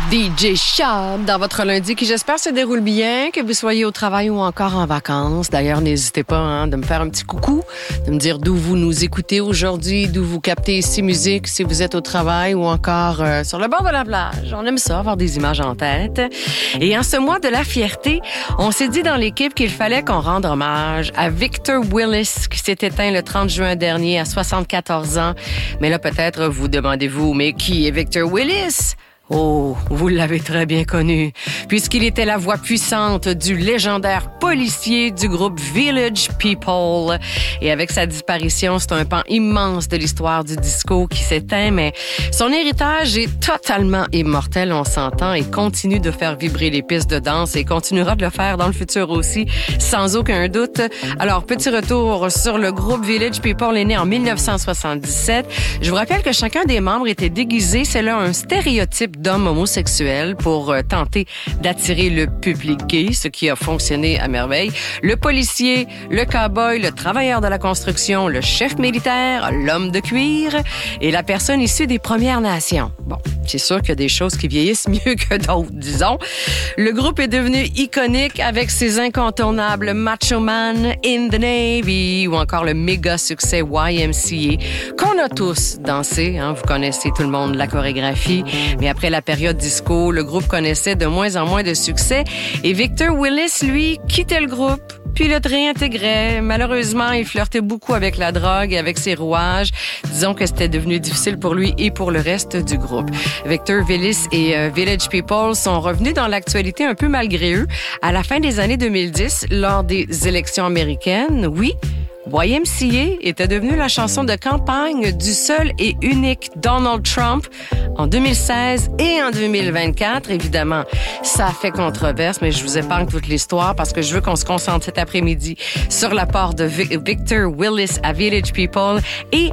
DJ Chab dans votre lundi qui, j'espère, se déroule bien, que vous soyez au travail ou encore en vacances. D'ailleurs, n'hésitez pas de me faire un petit coucou, de me dire d'où vous nous écoutez aujourd'hui, d'où vous captez ici musique, si vous êtes au travail ou encore sur le bord de la plage. On aime ça, avoir des images en tête. Et en ce mois de la fierté, on s'est dit dans l'équipe qu'il fallait qu'on rende hommage à Victor Willis qui s'est éteint le 30 juin dernier à 74 ans. Mais là, peut-être vous demandez-vous, mais qui est Victor Willis? Oh, vous l'avez très bien connu, puisqu'il était la voix puissante du légendaire policier du groupe Village People. Et avec sa disparition, c'est un pan immense de l'histoire du disco qui s'éteint, mais son héritage est totalement immortel, on s'entend, et continue de faire vibrer les pistes de danse et continuera de le faire dans le futur aussi, sans aucun doute. Alors, petit retour sur le groupe Village People est né en 1977. Je vous rappelle que chacun des membres était déguisé, c'est là un stéréotype d'hommes homosexuels pour tenter d'attirer le public gay, ce qui a fonctionné à merveille. Le policier, le cow-boy, le travailleur de la construction, le chef militaire, l'homme de cuir et la personne issue des Premières Nations. Bon, c'est sûr qu'il y a des choses qui vieillissent mieux que d'autres, disons. Le groupe est devenu iconique avec ses incontournables Macho Man, In the Navy ou encore le méga succès YMCA qu'on a tous dansé. Vous connaissez tout le monde la chorégraphie, mais après la période disco, le groupe connaissait de moins en moins de succès et Victor Willis, lui, quittait le groupe puis le réintégrait. Malheureusement, il flirtait beaucoup avec la drogue et avec ses rouages. Disons que c'était devenu difficile pour lui et pour le reste du groupe. Victor Willis et Village People sont revenus dans l'actualité un peu malgré eux à la fin des années 2010 lors des élections américaines. Oui, YMCA était devenue la chanson de campagne du seul et unique Donald Trump en 2016 et en 2024. Évidemment, ça a fait controverse, mais je vous épargne toute l'histoire parce que je veux qu'on se concentre cet après-midi sur l'apport de Victor Willis à Village People et